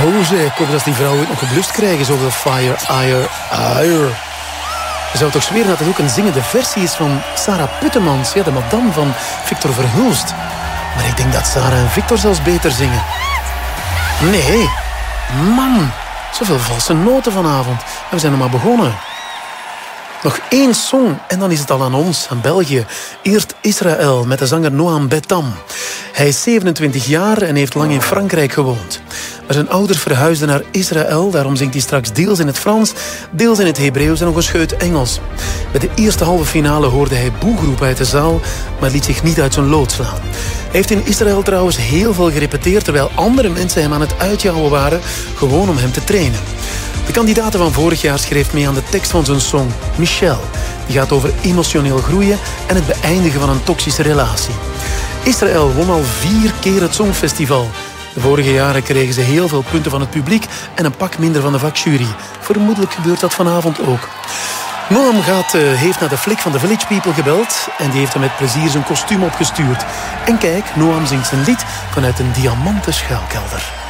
zeg. Ik hoop dat die vrouw het nog geblust krijgen. Zoveel fire, ire. Je zou toch zweren dat het ook een zingende versie is van Sarah Puttemans. Ja, de madame van Victor Verhulst. Maar ik denk dat Sarah en Victor zelfs beter zingen. Nee, man. Zoveel valse noten vanavond. En we zijn nog maar begonnen. Nog 1 song en dan is het al aan ons, aan België. Eerst Israël met de zanger Noam Betam. Hij is 27 jaar en heeft lang in Frankrijk gewoond. Maar zijn ouders verhuisden naar Israël. Daarom zingt hij straks deels in het Frans, deels in het Hebreeuws en nog een scheut Engels. Bij de eerste halve finale hoorde hij boegeroepen uit de zaal, maar liet zich niet uit zijn lood slaan. Hij heeft in Israël trouwens heel veel gerepeteerd, terwijl andere mensen hem aan het uitjouwen waren, gewoon om hem te trainen. De kandidaten van vorig jaar schreef mee aan de tekst van zijn song Michel. Die gaat over emotioneel groeien en het beëindigen van een toxische relatie. Israël won al 4 keer het Songfestival. De vorige jaren kregen ze heel veel punten van het publiek en een pak minder van de vakjury. Vermoedelijk gebeurt dat vanavond ook. Noam heeft naar de flik van de Village People gebeld en die heeft hem met plezier zijn kostuum opgestuurd. En kijk, Noam zingt zijn lied vanuit een diamanten schuilkelder.